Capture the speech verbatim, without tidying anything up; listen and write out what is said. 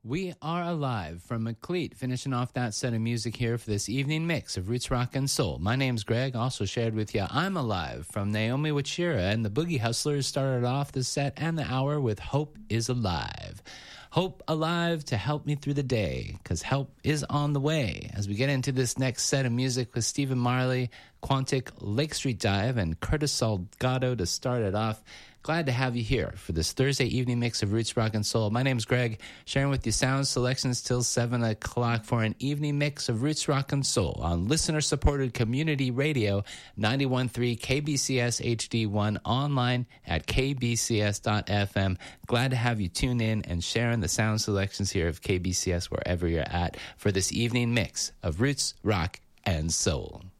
We Are Alive from McLeod, finishing off that set of music here for this evening mix of roots, rock, and soul. My name's Greg, also shared with you I'm Alive from Naomi Wachira, and the Boogie Hustlers started off the set and the hour with Hope is Alive. Hope alive to help me through the day, because help is on the way. As we get into this next set of music with Stephen Marley, Quantic, Lake Street Dive, and Curtis Salgado to start it off. Glad to have you here for this Thursday evening mix of Roots, Rock, and Soul. My name's Greg, sharing with you sound selections till seven o'clock for an evening mix of Roots, Rock, and Soul on listener-supported community radio, ninety-one point three K B C S H D one, online at k b c s dot f m. Glad to have you tune in and sharing the sound selections here of K B C S wherever you're at for this evening mix of Roots, Rock, and Soul.